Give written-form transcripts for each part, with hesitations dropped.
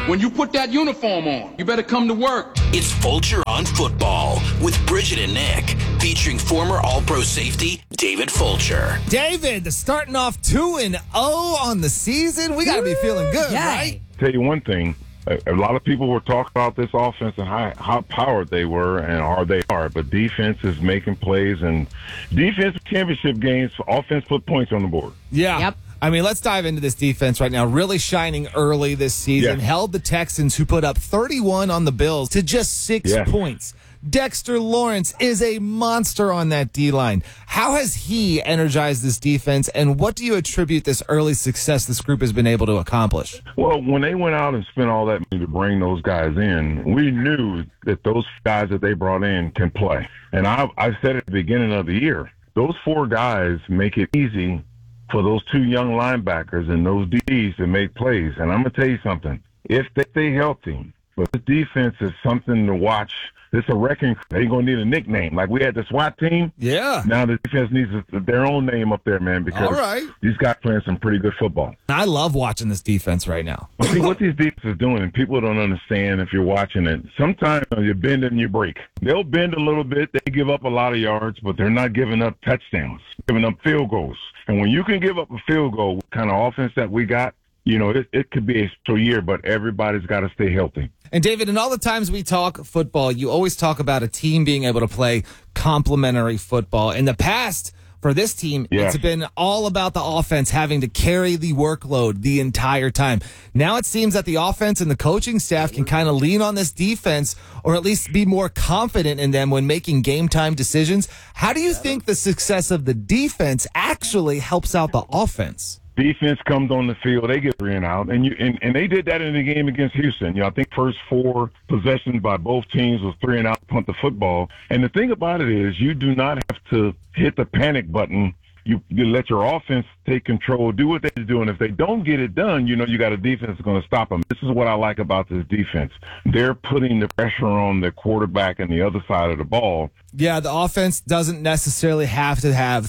When you put that uniform on, you better come to work. It's Fulcher on Football with Bridget and Nick, featuring former All-Pro safety David Fulcher. David, starting off 2-0 on the season. We got to be feeling good, right? Tell you one thing. A lot of people were talking about this offense and how powered they were and they are, but defense is making plays, and defense championship games, offense put points on the board. Yeah. Yep. I mean, let's dive into this defense right now. Really shining early this season. Yes. Held the Texans, who put up 31 on the Bills, to just 6 points. Dexter Lawrence is a monster on that D-line. How has he energized this defense, and what do you attribute this early success this group has been able to accomplish? Well, when they went out and spent all that money to bring those guys in, we knew that those guys that they brought in can play. And I said at the beginning of the year, those 4 guys make it easy for those 2 young linebackers and those DBs to make plays. And I'm going to tell you something. If they stay healthy, but this defense is something to watch. It's a wrecking. They're going to need a nickname. Like we had the SWAT team. Yeah. Now the defense needs their own name up there, man, because these guys playing some pretty good football. I love watching this defense right now. See, what these defenses doing, and people don't understand if you're watching it, sometimes you bend and you break. They'll bend a little bit. They give up a lot of yards, but they're not giving up touchdowns, giving up field goals. And when you can give up a field goal, what kind of offense that we got, you know, it could be a special year, but everybody's got to stay healthy. And, David, in all the times we talk football, you always talk about a team being able to play complementary football. In the past, for this team, It's been all about the offense having to carry the workload the entire time. Now it seems that the offense and the coaching staff can kind of lean on this defense, or at least be more confident in them when making game-time decisions. How do you think the success of the defense actually helps out the offense? Defense comes on the field, they get 3 and out, and they did that in the game against Houston. You know, I think first 4 possessions by both teams was 3 and out, punt the football. And the thing about it is, you do not have to hit the panic button. You let your offense take control, do what they're doing. If they don't get it done, you know you got a defense that's going to stop them. This is what I like about this defense. They're putting the pressure on the quarterback and the other side of the ball. Yeah, the offense doesn't necessarily have to have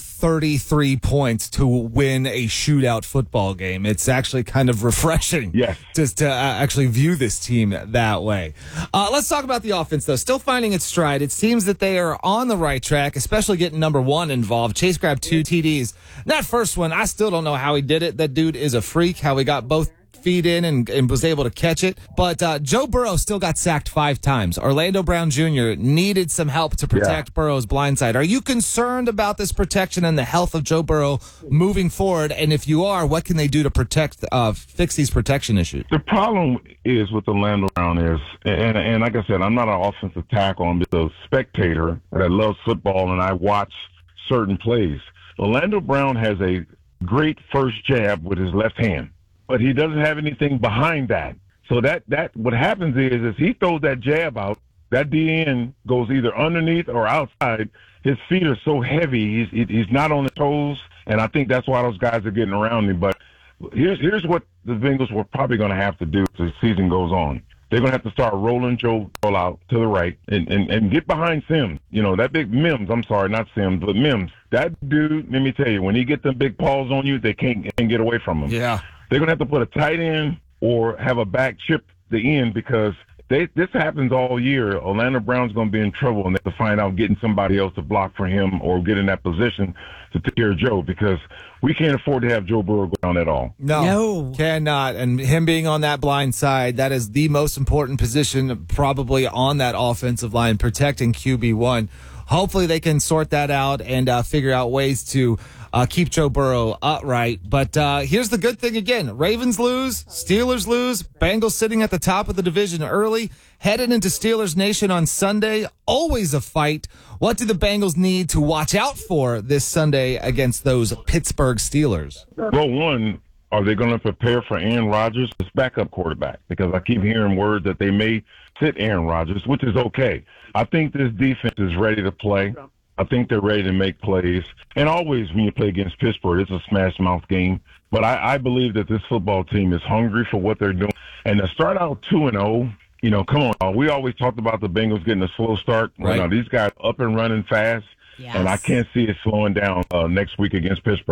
33 points to win a shootout football game. It's actually kind of refreshing just to actually view this team that way. Let's talk about the offense, though. Still finding its stride. It seems that they are on the right track, especially getting number 1 involved. Chase grabbed 2 TDs. That first one, I still don't know how he did it. That dude is a freak, how he got both feet in and was able to catch it. But Joe Burrow still got sacked 5 times. Orlando Brown Jr. needed some help to protect Burrow's blindside. Are you concerned about this protection and the health of Joe Burrow moving forward? And if you are, what can they do to fix these protection issues? The problem is with Orlando Brown is, and like I said, I'm not an offensive tackle. I'm just a spectator that loves football, and I watch certain plays. Orlando Brown has a great first jab with his left hand, but he doesn't have anything behind that. So that what happens is he throws that jab out, that DN goes either underneath or outside. His feet are so heavy, he's not on his toes, and I think that's why those guys are getting around him. But here's what the Bengals were probably going to have to do as the season goes on. They're going to have to start rolling Joe Burrow out to the right and get behind Sims. You know, that big Mims, I'm sorry, not Sims, but Mims. That dude, let me tell you, when he gets them big paws on you, they can't get away from him. Yeah. They're going to have to put a tight end or have a back chip the end, because this happens all year. Orlando Brown's going to be in trouble, and they have to find out getting somebody else to block for him or get in that position to take care of Joe, because we can't afford to have Joe Burrow go down at all. No, cannot. And him being on that blind side, that is the most important position probably on that offensive line, protecting QB1. Hopefully they can sort that out and figure out ways to keep Joe Burrow upright. But here's the good thing again. Ravens lose, Steelers lose, Bengals sitting at the top of the division early, headed into Steelers Nation on Sunday. Always a fight. What do the Bengals need to watch out for this Sunday against those Pittsburgh Steelers? Well, one, are they going to prepare for Aaron Rodgers, his backup quarterback? Because I keep hearing word that they may sit Aaron Rodgers, which is okay. I think this defense is ready to play. I think they're ready to make plays. And always when you play against Pittsburgh, it's a smash-mouth game. But I believe that this football team is hungry for what they're doing. And to start out 2-0, you know, come on. We always talked about the Bengals getting a slow start. Right. You know, these guys up and running fast. Yes. And I can't see it slowing down next week against Pittsburgh.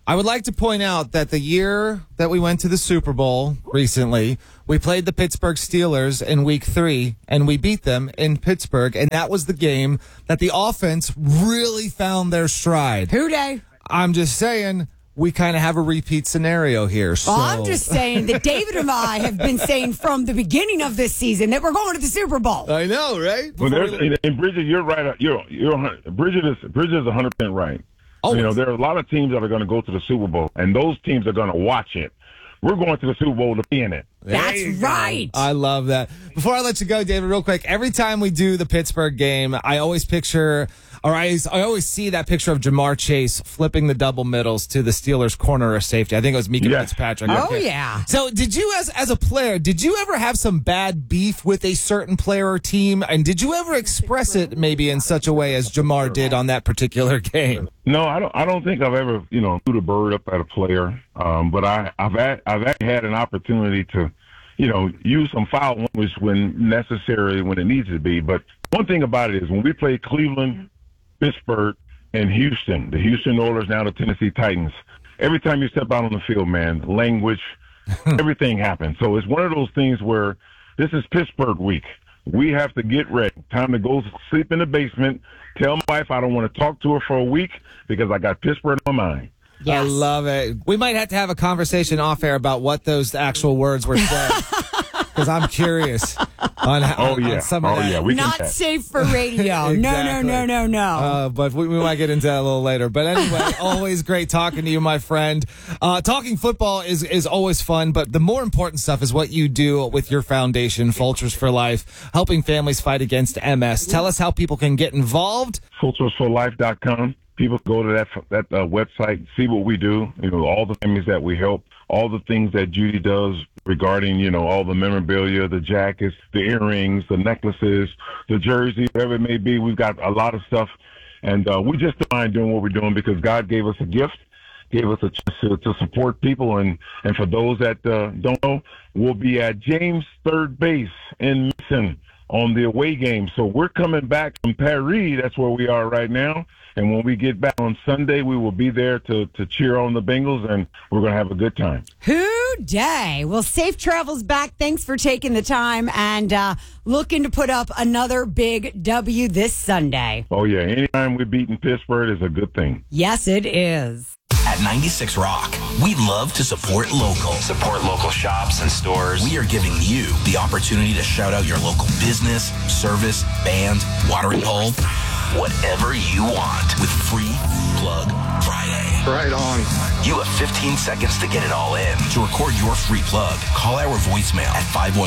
I would like to point out that the year that we went to the Super Bowl recently, we played the Pittsburgh Steelers in Week 3, and we beat them in Pittsburgh, and that was the game that the offense really found their stride. Who dey? I'm just saying, we kind of have a repeat scenario here. So. Well, I'm just saying that David and I have been saying from the beginning of this season that we're going to the Super Bowl. I know, right? Well, and Bridget, you're right. Bridget is 100% right. Oh, there are a lot of teams that are going to go to the Super Bowl, and those teams are going to watch it. We're going to the Super Bowl to be in it. That's right. I love that. Before I let you go, David, real quick, every time we do the Pittsburgh game, I always picture, or I always see that picture of Jamar Chase flipping the double middles to the Steelers' corner of safety. I think it was Mika Fitzpatrick. Oh, yeah. So did you, as a player, did you ever have some bad beef with a certain player or team? And did you ever express it maybe in such a way as Jamar did on that particular game? No, I don't think I've ever, threw the bird up at a player. But I've had an opportunity to, use some foul language when necessary, when it needs to be. But one thing about it is when we played Cleveland, Pittsburgh, and Houston, the Houston Oilers, now the Tennessee Titans, every time you step out on the field, man, language, everything happens. So it's one of those things where this is Pittsburgh week. We have to get ready. Time to go sleep in the basement. Tell my wife I don't want to talk to her for a week because I got Pittsburgh on my mind. Yes. I love it. We might have to have a conversation off air about what those actual words were said. Because I'm curious on some of that. Yeah, not safe for radio. Exactly. No. But we might get into that a little later. But anyway, always great talking to you, my friend. Talking football is always fun, but the more important stuff is what you do with your foundation, Fulchers for Life, helping families fight against MS. Tell us how people can get involved. FulchersForLife.com. People go to that website, see what we do, all the families that we help, all the things that Judy does regarding, all the memorabilia, the jackets, the earrings, the necklaces, the jerseys, whatever it may be. We've got a lot of stuff, and we just don't mind doing what we're doing because God gave us a gift, gave us a chance to support people, and for those that don't know, we'll be at James Third Base in Mason on the away game. So we're coming back from Paris. That's where we are right now. And when we get back on Sunday, we will be there to cheer on the Bengals, and we're going to have a good time. Hoo-day. Well, safe travels back. Thanks for taking the time and looking to put up another big W this Sunday. Oh, yeah. Anytime we're beating Pittsburgh is a good thing. Yes, it is. At 96 Rock, we love to support local. Support local shops and stores. We are giving you the opportunity to shout out your local business, service, band, watering hole, whatever you want with Free Plug Friday. Right on. You have 15 seconds to get it all in. To record your free plug, call our voicemail at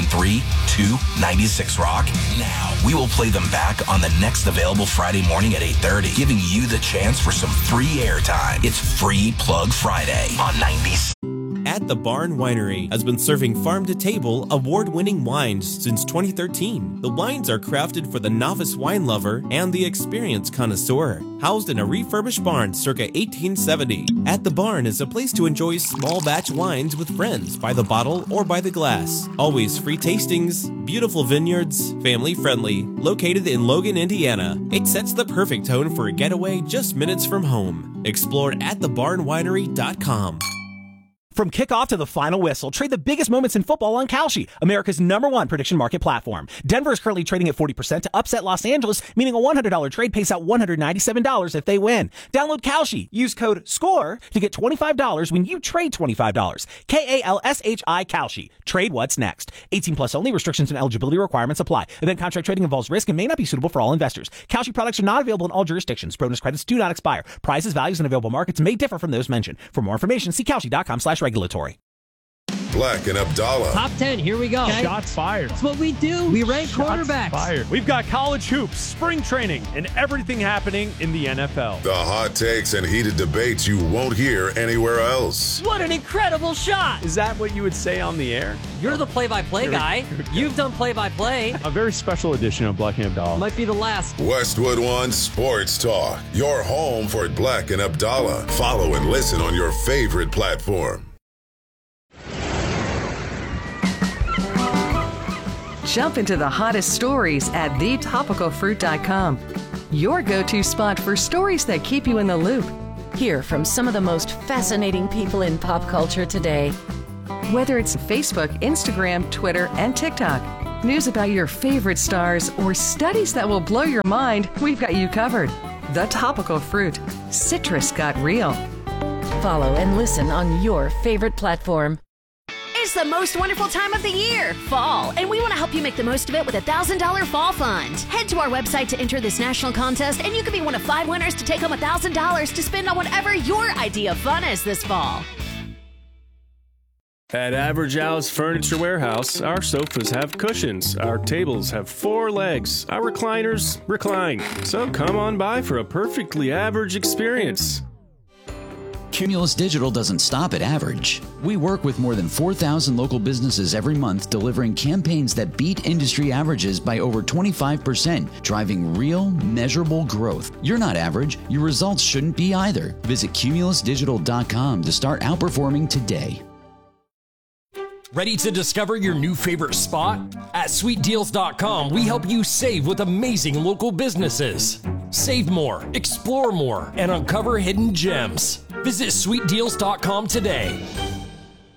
513-296-ROCK. Now, we will play them back on the next available Friday morning at 8:30, giving you the chance for some free airtime. It's Free Plug Friday on 96. At the Barn Winery has been serving farm-to-table, award-winning wines since 2013. The wines are crafted for the novice wine lover and the experienced connoisseur. Housed in a refurbished barn circa 1870, At the Barn is a place to enjoy small-batch wines with friends by the bottle or by the glass. Always free tastings, beautiful vineyards, family-friendly, located in Logan, Indiana. It sets the perfect tone for a getaway just minutes from home. Explore at thebarnwinery.com. From kickoff to the final whistle, trade the biggest moments in football on Kalshi, America's #1 prediction market platform. Denver is currently trading at 40% to upset Los Angeles, meaning a $100 trade pays out $197 if they win. Download Kalshi. Use code SCORE to get $25 when you trade $25. KALSHI Kalshi. Trade what's next. 18 plus only. Restrictions and eligibility requirements apply. Event contract trading involves risk and may not be suitable for all investors. Kalshi products are not available in all jurisdictions. Bonus credits do not expire. Prices, values, and available markets may differ from those mentioned. For more information, see Kalshi.com/regulatory. Black and Abdallah. Top 10, here we go. Okay. Shots fired. That's what we do. We rank quarterbacks. Fired. We've got college hoops, spring training, and everything happening in the NFL. The hot takes and heated debates you won't hear anywhere else. What an incredible shot. Is that what you would say on the air? You're the play-by-play guy. You've done play-by-play. A very special edition of Black and Abdallah. Might be the last. Westwood One Sports Talk. Your home for Black and Abdallah. Follow and listen on your favorite platform. Jump into the hottest stories at thetopicalfruit.com. Your go-to spot for stories that keep you in the loop. Hear from some of the most fascinating people in pop culture today. Whether it's Facebook, Instagram, Twitter, and TikTok, news about your favorite stars, or studies that will blow your mind, we've got you covered. The Topical Fruit. Citrus got real. Follow and listen on your favorite platform. It's the most wonderful time of the year, fall, and we want to help you make the most of it with a $1,000 fall fund. Head to our website to enter this national contest, and you could be one of 5 winners to take home $1,000 to spend on whatever your idea of fun is this fall. At Average Al's Furniture Warehouse, our sofas have cushions, our tables have 4 legs, our recliners recline. So come on by for a perfectly average experience. Cumulus Digital doesn't stop at average. We work with more than 4,000 local businesses every month, delivering campaigns that beat industry averages by over 25%, driving real, measurable growth. You're not average. Your results shouldn't be either. Visit cumulusdigital.com to start outperforming today. Ready to discover your new favorite spot? At sweetdeals.com, we help you save with amazing local businesses. Save more, explore more, and uncover hidden gems. Visit sweetdeals.com today.